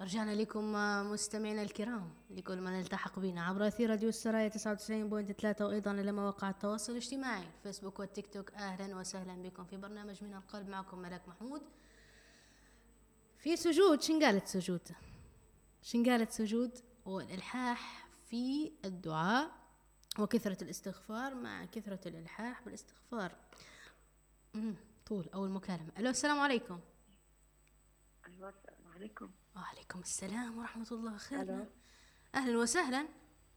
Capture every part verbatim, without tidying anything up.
رجعنا لكم مستمعينا الكرام لكل من التحق بنا عبر أثير راديو السرايا تسعة وتسعين فاصلة ثلاثة وأيضا على مواقع التواصل الاجتماعي فيسبوك والتيك توك. أهلا وسهلا بكم في برنامج من القلب، معكم ملاك محمود. في سجود شنقالة سجود شنقالة سجود والإلحاح في الدعاء وكثرة الاستغفار مع كثرة الإلحاح بالاستغفار. طول أول مكالمة. ألو، السلام عليكم. أيوة، السلام عليكم. وعليكم السلام ورحمة الله. خير. ألو. أهلا وسهلا.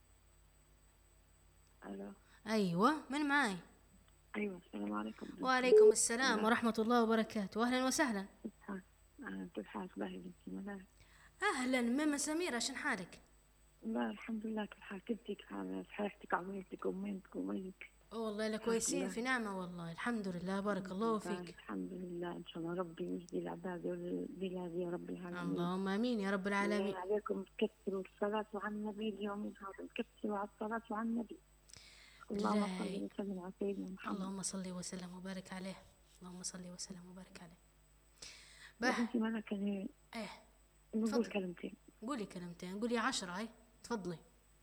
ألو. أيوة، من معاي؟ أيوة، السلام عليكم. وعليكم السلام ورحمة الله وبركاته. أهلا وسهلا. كيف حالك؟ باهي بنتي ملاك. أهلا ماما سميرة، شن حالك؟ لا الحمد لله. كيف حالك؟ كيف حالك؟ صحيحتك، عميلتك، أمينتك، وميك؟ والله لك كويسين في نعمة والله، الحمد لله، بارك الله فيك. الحمد لله. إن شاء الله ربي يجزي العباد والبلاد يا رب العالمين. اللهم آمين يا رب العالمين. عليكم تكثروا الصلاة على النبي اليوم هذا، تكثروا على الصلاة على النبي. اللهم صل وسلم على سيدنا محمد. اللهم صل وسلم وبارك عليه. اللهم صل وسلم وبارك عليه. بح انت مالك انا ايه نقول كلمتين. قولي كلمتين، قولي عشرة. هاي تفضلي.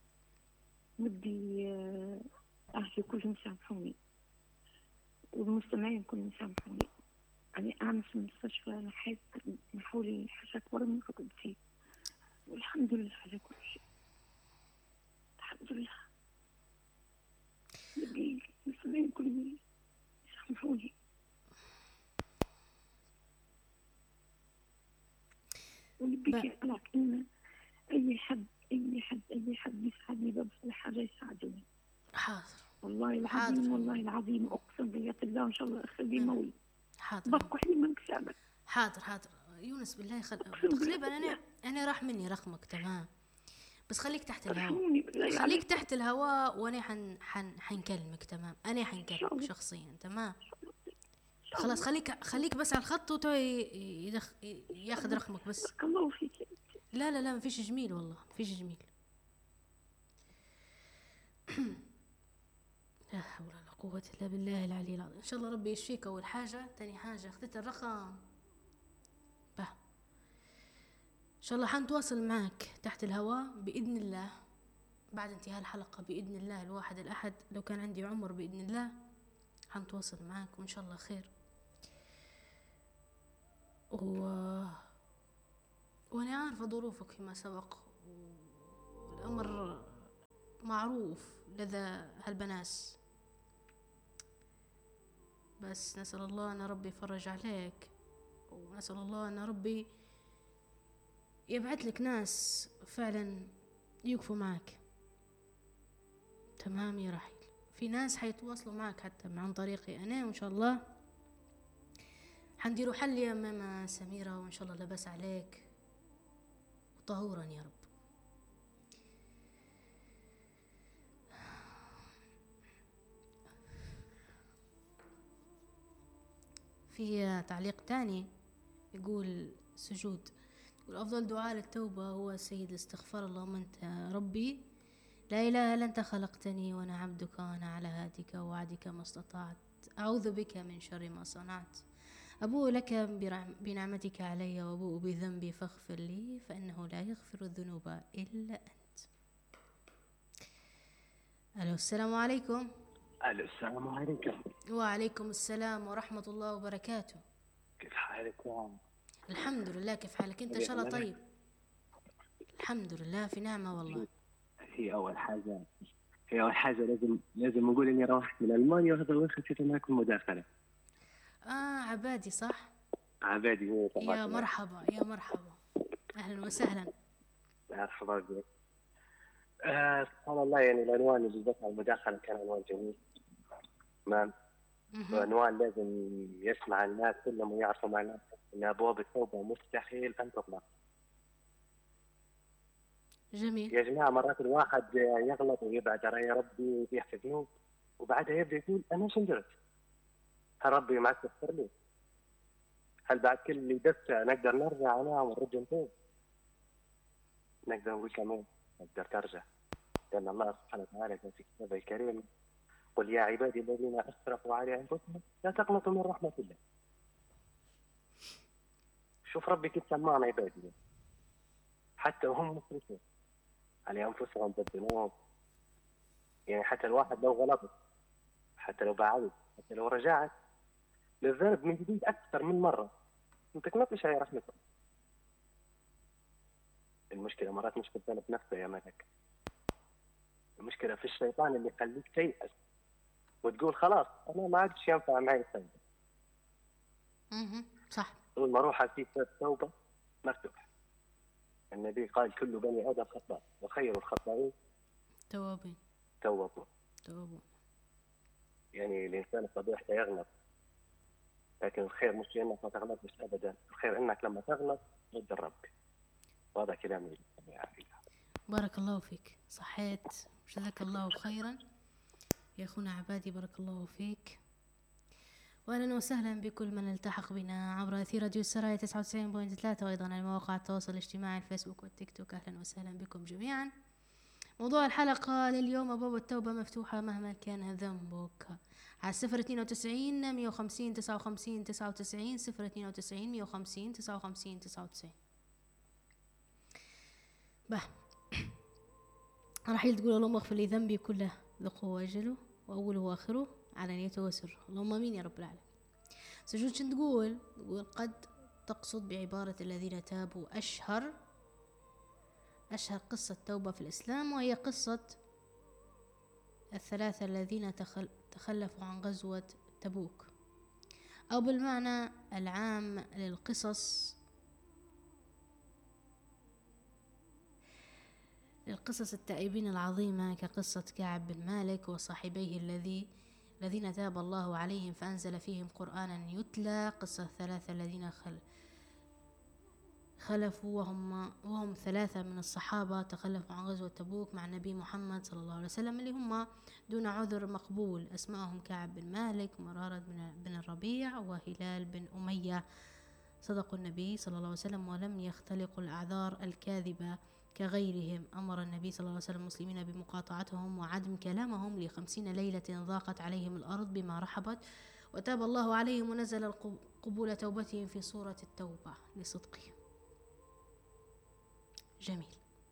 بدي احكي كلهم يسامحوني والمستمعين كلهم يسامحوني. يعني انا في المستشفى نحيت نحولي حاجة اكبر من كنت فيه، والحمد لله على كل شيء. الحمد لله. بدي المستمعين كلهم يسامحوني. ونبيك لك إن أي حد أي حد أي حد يساعدني بس حاجة يساعدني. حاضر والله العظيم، والله العظيم أقسم بالله إن شاء الله أخلي موي. حاضر. بقوا لي من كسابك. حاضر حاضر يونس بالله. خل... تقريبا أنا أنا راح مني رقمك. تمام، بس خليك تحت الهواء، خليك تحت الهواء وأنا حن حن حنكلمك. تمام، أنا حنكلمك شخصيا. تمام خلاص، خليك خليك بس على الخط وتو يدخ... ياخذ رقمك بس. الله فيك. لا لا لا ما فيش جميل، والله ما فيش جميل. لا حول ولا قوة إلا بالله العلي العظيم. إن شاء الله ربي يشفيك. أول حاجة. تاني حاجة أخذت الرقم به. إن شاء الله حنتواصل معك تحت الهواء بإذن الله بعد انتهاء الحلقة بإذن الله الواحد الأحد، لو كان عندي عمر بإذن الله حنتواصل معك وإن شاء الله خير. و... وأنا عارفة ظروفك فيما سبق، والأمر معروف لدى هالبناس، بس نسأل الله أن ربي يفرج عليك، ونسأل الله أن ربي يبعث لك ناس فعلا يوقفوا معك. تمام يا رحيل، في ناس حيتواصلوا معك حتى عن طريقي أنا، وإن شاء الله حنديروا حل يا ماما سميرة، وإن شاء الله لبس عليك وطهورا يا رب. في تعليق تاني يقول سجود، يقول أفضل دعاء للتوبة هو سيد الاستغفار. اللهم أنت ربي لا إله إلا أنت خلقتني وأنا عبدك وأنا على هادك ووعدك ما استطعت، أعوذ بك من شر ما صنعت، أبوء لك بنعمتك علي وأبوء بذنبي فاغفر لي فإنه لا يغفر الذنوب إلا أنت. ألو، السلام عليكم. ألو، السلام عليكم. وعليكم السلام ورحمة الله وبركاته. كيف حالك يا؟ الحمد لله. كيف حالك أنت؟ إن شاء الله طيب. الحمد لله في نعمة والله. هي أول حاجة هي أول حاجة لازم لازم أقول إني روحت من ألمانيا وهذا وين خسيت معكم مداخلة. آه عبادي صح؟ عبادي هو. يا مرحبا يا مرحبا، أهلا وسهلا. مرحبا بك. آه سبحان الله، يعني العنوان اللي جبت على المداخلة كان عنوان جميل. تمام. عنوان لازم يسمع الناس كلهم ويعرفوا معناه إن أبواب التوبة مستحيل أن تغلق. جميل يا جماعة، مرات الواحد يغلط ويبعد على ربي ويطيح في ذنوب، وبعدها يبدأ يقول أنا شو درت؟ هل ربي معك يغفر لي؟ هل بعد كل اللي دفته نقدر نرجع أنا ونرجع نتوب؟ نقدر نقول كمان نقدر ترجع، لأن الله سبحانه وتعالى في كتابه الكريم قل يا عبادي الذين أسرفوا على أنفسهم لا تقنطوا من رحمة الله. شوف ربي كيف سمعنا عبادي. حتى وهم مسرفين على أنفسهم بالذنوب. يعني حتى الواحد لو غلط، حتى لو بعد، حتى لو رجعت للذنب من جديد أكثر من مرة، أنت ما فيش هاي رحمته. المشكلة مرات مش في الذنب نفسه يا ملك، المشكلة في الشيطان اللي يخليك تيأس وتقول خلاص أنا ما عادش ينفع معي التوبة. اها صح. طول ما روحك في التوبة مفتوح. النبي قال كل بني آدم خطاء وخير الخطائين توابين توابون. توابون. يعني الإنسان الطبيعي يغلط، لكن الخير مش إنك ما تغلطش أبدا، الخير إنك لما تغلط ترد ربك. وهذا كلامي. بارك الله فيك، صحيت، جزاك الله خيرا يا أخونا عبادي، بارك الله فيك. وأهلا وسهلا بكل من التحق بنا عبر أثير راديو السرايا تسعة وتسعين فاصلة ثلاثة، وأيضا على مواقع التواصل الاجتماعي الفيسبوك والتيك توك. أهلا وسهلا بكم جميعا. موضوع الحلقة لليوم: أبواب التوبة مفتوحة مهما كان ذنبك. على صفر اثنين وتسعين مية وخمسين تسعة وخمسين تسعة وتسعين، صفر اثنين وتسعين مية وخمسين تسعة وخمسين تسعة وتسعين. به راح تقول اللهم اغفر لي ذنبي كله ذقه واجله واوله واخره علانيته وسره. اللهم امين يا رب العالمين. سجود شن تقول؟ تقول قد تقصد بعبارة الذين تابوا اشهر اشهر قصة توبة في الاسلام، وهي قصة الثلاثة الذين تخل تخلفوا عن غزوة تبوك، او بالمعنى العام للقصص القصص التائبين العظيمة، كقصة كعب بن مالك وصاحبيه الذي الذين تاب الله عليهم فأنزل فيهم قرآنا يتلى. قصة الثلاثة الذين خل خلفوا وهم وهم ثلاثة من الصحابة تخلفوا عن غزوة تبوك مع النبي محمد صلى الله عليه وسلم، اللي هم دون عذر مقبول. أسمائهم كعب بن مالك، مرارة بن الربيع، وهلال بن أمية. صدقوا النبي صلى الله عليه وسلم ولم يختلقوا الأعذار الكاذبة كغيرهم. أمر النبي صلى الله عليه وسلم المسلمين بمقاطعتهم وعدم كلامهم لخمسين ليلة ضاقت عليهم الأرض بما رحبت، وتاب الله عليهم ونزل قبول توبتهم في سورة التوبة لصدقهم. جميل.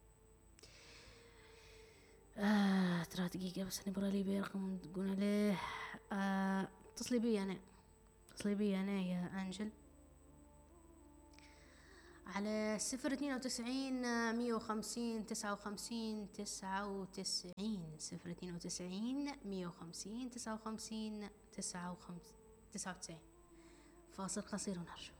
آه ترى دقيقة بس نبرى لي برقم تقول عليه. آه اتصلي بي أنا اتصلي بي أنا يا أنجل على صفر اثنين وتسعين مية وخمسين تسعة وخمسين تسعة وتسعين، صفر اثنين وتسعين مية وخمسين تسعة وخمسين تسعة وتسعين. فاصل قصير ونرجع.